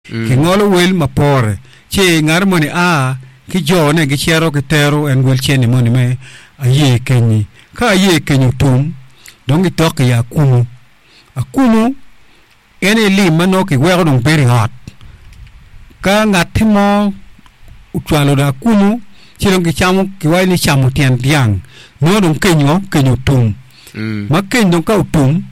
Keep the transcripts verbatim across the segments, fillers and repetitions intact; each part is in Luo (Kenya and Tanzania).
Ki ngolo wel mapore che ngar moni a ki jone ki chero ki tero en wel cheni moni me aye kenyi ka aye kenyu tum dongi tok ya kumu akumu ene li mano ki wego dong very hot ka ngatimo utwalo da kumu chirong ki chamu ki wai ni chamu tian tiang no dong kenyo kenyu tum ma ken dong ka tum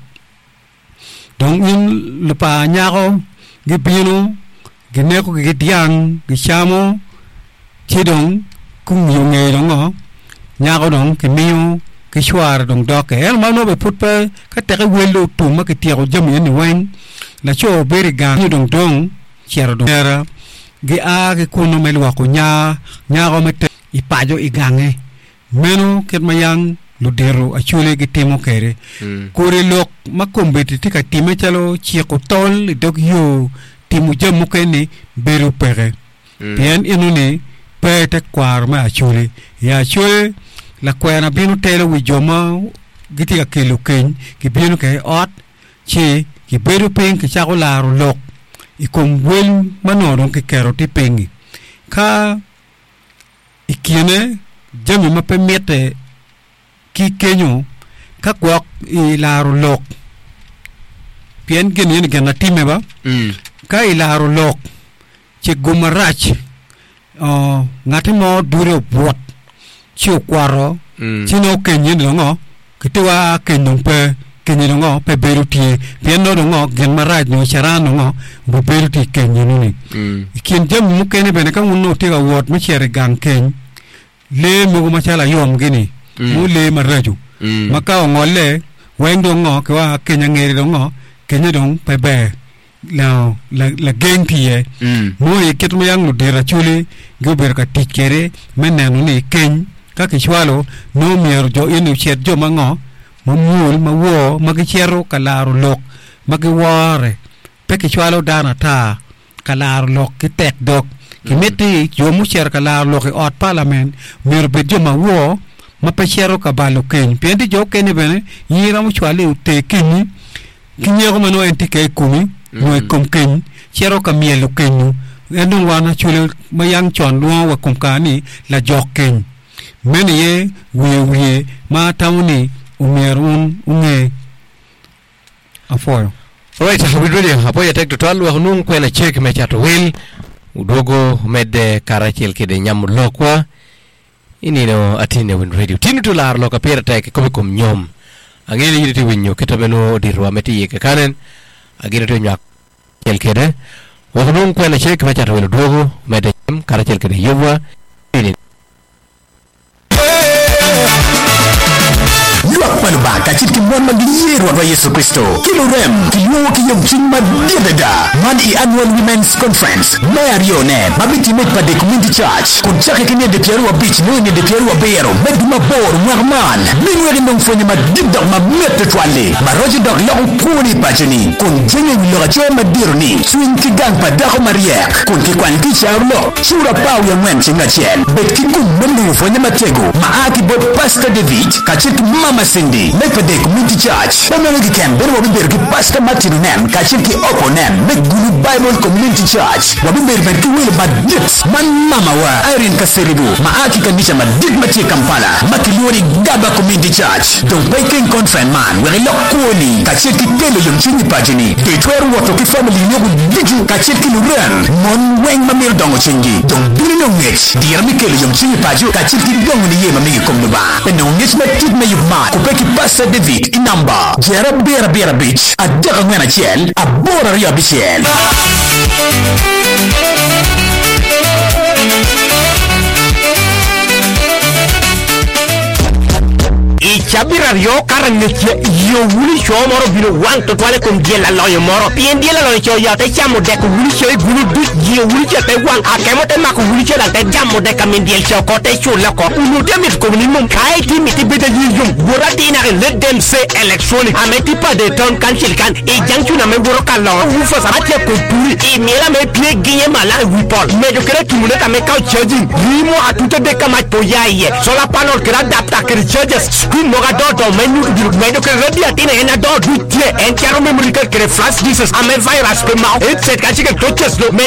dong in lupa nyako gipino gineko gitiang gichamo chidong kung yunge dong nyako dong kimio kishwar dong doke el mano be put pe ka te welo tuma ke tiego jamu ni wen la cho beri gang dong dong chero dong era gi a ke kuno melwa ko nya nyako mete ipajo igange meno ket mayang ludero achule gi timo kere kore lok makombeti tika time chalo chieko tol dog yo timu jamu kene beru pere bien inuni pete kwar ma achule ya chule la kwena binu tele wi joma giti akelo ken ki binu ke ot chi ki beru pen ki chago la lok ikom wel manoro ke kero ti pengi ka ikine jamu ma permete ki kenyo ka kwak i la lok bien gen yen gen atime ba ka ilaro lok che gumarach o ngati mo dure bot chi kwaro chi no kenyi ngo kitwa kenyong pe kenyi ngo pe beruti bien no ngo gen maraj no charano ngo bo beruti kenyi ni kin jam mu kene bene ka unno te ga wot ma chere gang ken le mu ma chala yom gini mu le maraju maka ngole wendo ngo kwa kenya ngeri ngo kenya dong pe be la la la genkie mo e ketu yang no dera chuli go ber ka tikere menenu ni ken ka ki swalo no mier jo inu chet jo mango mo mul ma wo ma ki chero kalaro lok ma ki wore pe ki swalo dana ta kalaro lok ki tek dok ki meti jo mu cher kalaro lok ot parliament mier be jo ma wo ma pe chero ka balo ken pendi jo ken bene yira mu swale u te ken ki nyego mano entike kumi no kom ken chero ka mielo ken endo wana chule mayang chon lo wa kom kani la joken menye we we ma tauni umerun unge afoyo right we really apoya tek total wa nun kwela check me chato will udogo mede karachel kede nyam lokwa inino atine win radio tinu to lar loka pera tek ko kom nyom angeli yiti winyo ketabeno dirwa meti yeke kanen agire to nyak kel kede wa nun kwela check me chato will udogo mede karachel kede yowa Luak panuba kacit kimwan mandiyir wa Yesu Kristo kilorem kiyo kiyong chingma diadada man i annual women's conference mayarione mabiti met pa de community church kun chake kine de pieru wa beach no ne de pieru wa bero meduma bor marman minweri ndong fonye madibdak ma mette twale maroji dok lo kuni pachini kun jenye lo gacho madirni swing kigang pa dako mariek kun ki kwan ki charlo sura pau ya mwen chinga chen bet ki kun mundu fonye matego maaki bot pastor David kacit Mama Cindy, make the community church. Pamela Ken, Ben Wabber, Pastor Martin Nam, Kachiki Okonem, make Guru Bible Community Church. Wabber, Ben Will, but Dips, Man Mama, Irene Caseribu, Maaki Kanisha, Dit Mati Kampala, Makilori Gaba Community Church. Don't make in conference man, where I look Kuni, Kachiki Pelo, Yung Chini Pagini, the twelve Watoki family, no Diju, Kachiki Luran, Mon Wang Mamil Dongo Chingi, don't be no mix, dear Mikel, Yung Chini Paju, Kachiki Dong, the Yema Komba, and no Nish Matit May kupeki Pastor David inamba jera bera bera beach adaka ngana chel abora ria bichel Chabira rio karangetia yo wuli show moro bino wan to twale kon diela loyo moro pien diela loyo cho ya te chamo de ko wuli show bulu du yo wuli cho te wan akemo te ma ko wuli cho la te jammo de kamin diel cho ko te chu la ko unu te mit ko ni mum kai ti mi ti beta ni yum bora ti na let them say electronic ameti pa de ton cancel kan e jangchu na me boro kala wu fo sa ate ko puri e mela me pie ginye mala wi pol me do kere tumule ta me ka charging ri mo atuta de kama to yaye so la panel kera adapter kere charges screen moga dodo menu du menu kere radio tine ena do du tie en chiaro memory kere flash jesus ame virus pe ma et set ka chike touches lo